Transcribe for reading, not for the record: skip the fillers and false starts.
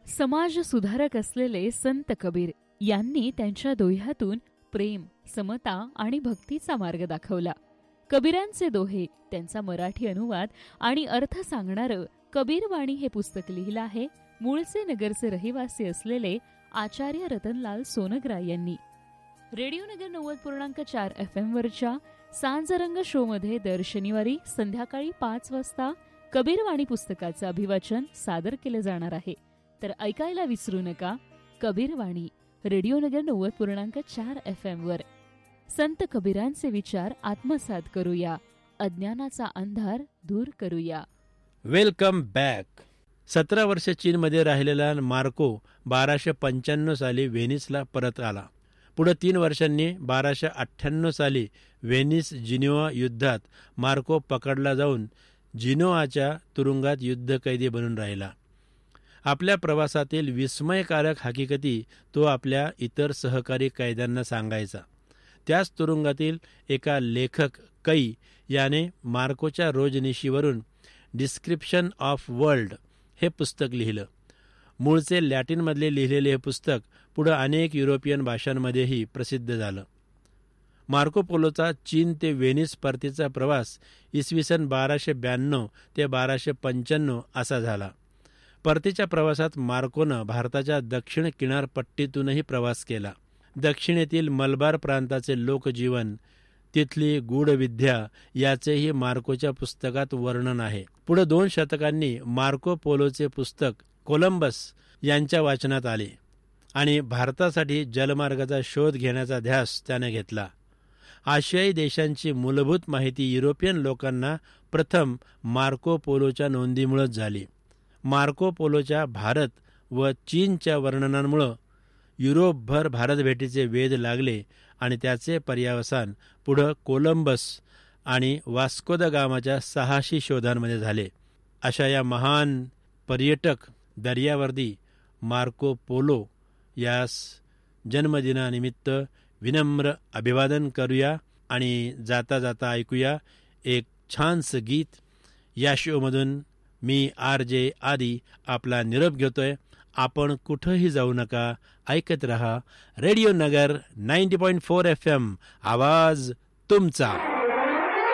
समाज सुधारक असलेले संत कबीर यांनी त्यांच्या दोह्यातून प्रेम, समता आणि भक्तीचा मार्ग दाखवला. कबीरांचे दोहे, त्यांचा मराठी अनुवाद आणि अर्थ सांगणारं कबीरवाणी हे पुस्तक लिहिलं आहे मूळचे नगरचे रहिवासी असलेले आचार्य रतनलाल सोनग्रा यांनी. रेडिओ नगर 90.4 FM वरच्या सांजरंग शो मध्ये दर शनिवारी संध्याकाळी 5 वाजता कबीरवाणी पुस्तकाचं अभिवाचन सादर केलं जाणार आहे. तर ऐकायला विसरू नका. कबीरवाणी रेडिओ नगर 90.4 FM वर. संत कबीरांचे विचार आत्मसात करूया, अज्ञानाचा अंधार दूर करूया. Welcome back. 17 वर्ष चीनमध्ये राहिलेला मार्को 1295 साली व्हेनिसला परत आला. पुढे 3 वर्षांनी 1298 साली व्हेनिस जिनोआ युद्धात मार्को पकडला जाऊन जिनोआच्या तुरुंगात युद्धकैदी बनून राहिला. आपल्या प्रवासातील विस्मयकारक हकीकती तो आपल्या इतर सहकारी कैद्यांना सांगायचा. त्याच तुरुंगातील एका लेखक कै याने मार्कोच्या रोजनिशीवरून डिस्क्रिप्शन ऑफ वर्ल्ड हे पुस्तक लिहिलं. मूळचे लॅटिनमधले लिहिलेले हे पुस्तक पुढे अनेक युरोपियन भाषांमध्येही प्रसिद्ध झालं. मार्को पोलोचा चीन ते व्हेनिस परतीचा प्रवास इसवी सन 1292 ते 1295 असा झाला. परतीच्या प्रवासात मार्कोनं भारताच्या दक्षिण किनारपट्टीतूनही प्रवास केला. दक्षिणेतील मलबार प्रांताचे लोकजीवन, तिथली गूढविद्या याचेही मार्कोच्या पुस्तकात वर्णन आहे. पुढे 2 शतकांनी मार्को पोलोचे पुस्तक कोलंबस यांच्या वाचनात आले आणि भारतासाठी जलमार्गाचा शोध घेण्याचा ध्यास त्याने घेतला. आशियाई देशांची मूलभूत माहिती युरोपियन लोकांना प्रथम मार्को पोलोच्या नोंदीमुळेच झाली. मार्को पोलोच्या भारत व चीनच्या वर्णनांमुळे युरोपभर भारतभेटीचे वेध लागले आणि त्याचे पर्यावसान पुढे कोलंबस आणि वास्को द गामाच्या 600 शोधांमध्ये झाले. अशा या महान पर्यटक दर्यावर्दी मार्को पोलो यास जन्मदिनानिमित्त विनम्र अभिवादन करूया आणि जाता जाता ऐकूया एक छानसं गीत. या शोमधून मी RJ आदी आपला निरोप घेतोय. आपण कुठंही जाऊ नका, ऐकत रहा रेडिओ नगर 90.4 FM, आवाज तुमचा.